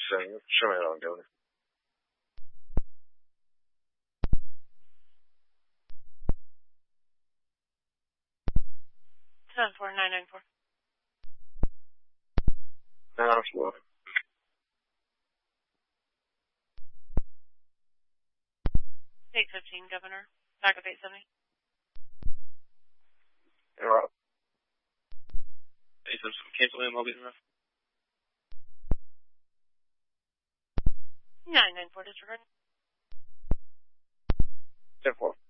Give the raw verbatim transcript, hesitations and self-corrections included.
是是没有丢的。 Seven four nine nine four. Nine nine four. Eight fifteen, Governor. Back up eight seventy. Interrupt. Eight seven seven. Cancel him. I'll be in rough. Nine nine four. Disregard. Ten four.